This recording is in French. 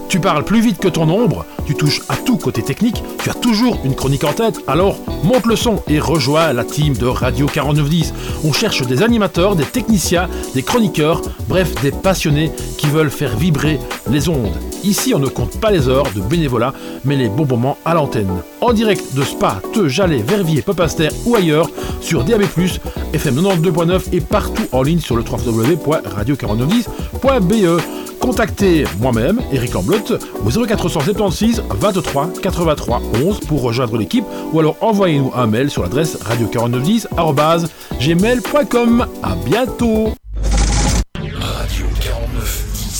Tu parles plus vite que ton ombre, tu touches à tout côté technique, tu as toujours une chronique en tête, alors monte le son et rejoins la team de Radio 4910. On cherche des animateurs, des techniciens, des chroniqueurs, bref des passionnés qui veulent faire vibrer les ondes. Ici on ne compte pas les heures de bénévolat, mais les bons moments à l'antenne. En direct de Spa, Teux, Jalais, Verviers, Popastère ou ailleurs, sur DAB+, FM 92.9 et partout en ligne sur le www.radio4910.be. Contactez moi-même, Eric Lamblot, au 0476 23 83 11 pour rejoindre l'équipe ou alors envoyez-nous un mail sur l'adresse radio4910@gmail.com. À bientôt.